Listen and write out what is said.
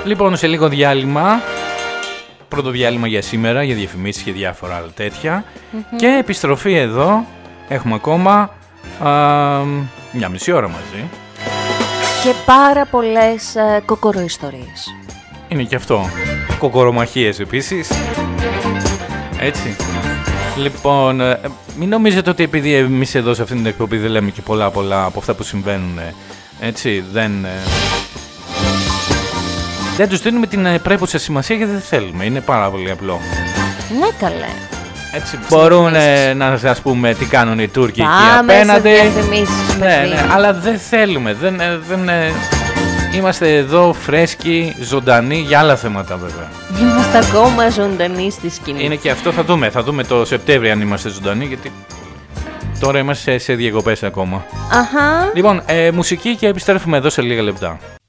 Λοιπόν, σε λίγο διάλειμμα. Πρώτο διάλειμμα για σήμερα, για διαφημίσεις και διάφορα άλλα τέτοια. Και επιστροφή εδώ. Έχουμε ακόμα μια μισή ώρα μαζί. Και πάρα πολλές κοκοροϊστορίες. Είναι και αυτό. Κοκορομαχίες επίσης. Έτσι. Λοιπόν, μην νομίζετε ότι επειδή εμείς εδώ σε αυτήν την εκπομπή δεν λέμε και πολλά από αυτά που συμβαίνουν, έτσι, δεν τους δίνουμε την πρέπουσα σημασία γιατί δεν θέλουμε. Είναι πάρα πολύ απλό. Ναι, καλέ. Έτσι μπορούν να σας πούμε τι κάνουν οι Τούρκοι εκεί απέναντι. Ναι, αλλά δεν θέλουμε. Είμαστε εδώ φρέσκοι, ζωντανοί για άλλα θέματα βέβαια. Είμαστε ακόμα ζωντανοί στη σκηνή. Είναι και αυτό, θα δούμε το Σεπτέμβριο αν είμαστε ζωντανοί, γιατί τώρα είμαστε σε διακοπές ακόμα. Αχα. Λοιπόν, μουσική και επιστρέφουμε εδώ σε λίγα λεπτά.